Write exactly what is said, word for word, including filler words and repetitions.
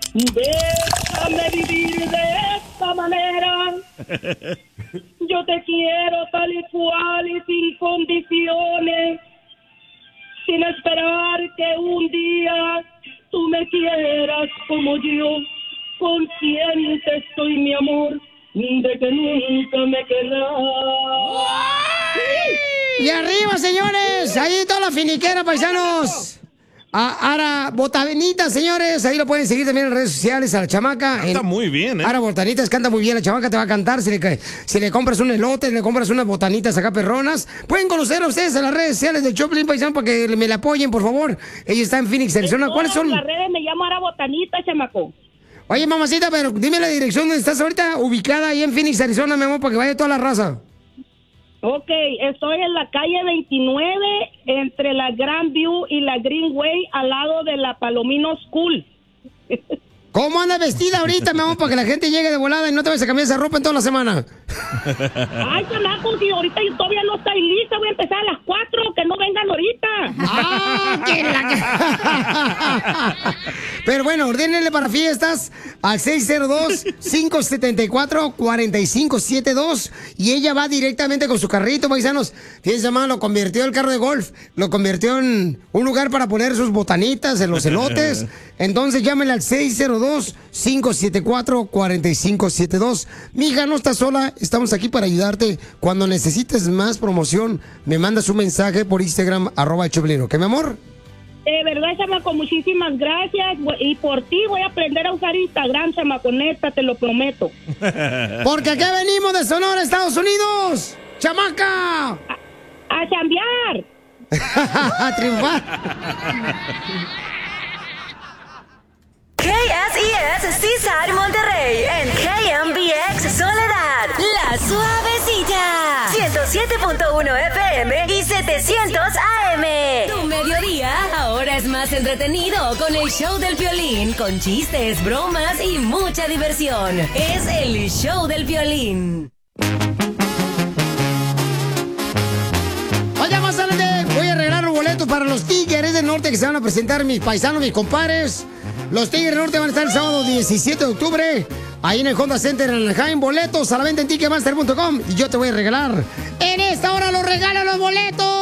Déjame vivir de esta manera. Yo te quiero tal y cual y sin condiciones, sin esperar que un día tú me quieras como yo. Consciente estoy, mi amor, de que nunca me querrás. Y arriba, señores, ahí toda la finiquera, paisanos. A Ara Botanita, señores, ahí lo pueden seguir también en redes sociales a la chamaca. Canta en... muy bien, ¿eh? Ara Botanitas canta muy bien, la chamaca te va a cantar. Si le, si le compras un elote, le compras unas botanitas acá perronas. Pueden conocer a ustedes en las redes sociales de Choplin Paisano para que me la apoyen, por favor. Ella está en Phoenix, Arizona. ¿Cuáles son? En las redes me llamo Ara Botanita, chamaco. Oye, mamacita, pero dime la dirección donde estás ahorita ubicada ahí en Phoenix, Arizona, mi amor, para que vaya toda la raza. Ok, estoy en la calle veintinueve, entre la Grandview y la Greenway, al lado de la Palomino School. ¿Cómo andas vestida ahorita, mi amor, para que la gente llegue de volada y no te vayas a cambiar esa ropa en toda la semana? Ay, chamaco, si ahorita yo todavía no estoy lista, voy a empezar a las cuatro, que no vengan ahorita. ¡Ah, que la... Pero bueno, ordénenle para fiestas al seis cero dos, cinco siete cuatro, cuatro cinco siete dos y ella va directamente con su carrito, paisanos. Fíjense, más, lo convirtió el carro de golf, lo convirtió en un lugar para poner sus botanitas en los elotes. Entonces llámenle al seis cero dos, cinco siete cuatro, cuatro cinco siete dos. Mija, no estás sola, estamos aquí para ayudarte. Cuando necesites más promoción, me mandas un mensaje por Instagram, arroba Choplin, ¿qué, mi amor? De verdad, chamaco, muchísimas gracias. Y por ti voy a aprender a usar Instagram, chamaco, neta, te lo prometo. Porque acá venimos de Sonora, Estados Unidos. ¡Chamaca! A, a chambear. A triunfar. K S E S Seaside Monterrey en K M B X Soledad, La Suavecita, ciento siete punto uno F M y setecientos A M. Tu mediodía ahora es más entretenido con el show del Piolín, con chistes, bromas y mucha diversión. Es el show del Piolín. Oye, más adelante voy a arreglar los boletos para los Tigres del Norte que se van a presentar mis paisanos, mis compadres. Los Tigres del Norte van a estar el sábado diecisiete de octubre ahí en el Honda Center en Anaheim. Boletos a la venta en ticketmaster punto com y yo te voy a regalar en esta hora los regalos, los boletos.